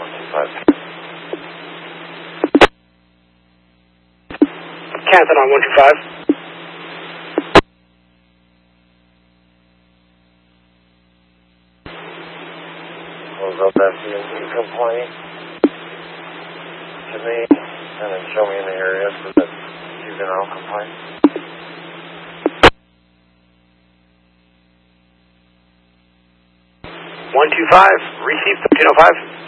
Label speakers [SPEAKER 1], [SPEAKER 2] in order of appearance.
[SPEAKER 1] 125.
[SPEAKER 2] Canton on 125.
[SPEAKER 1] Close up FCMC complaint to me, and then show me in the area for the juvenile complaint.
[SPEAKER 2] Received 1305.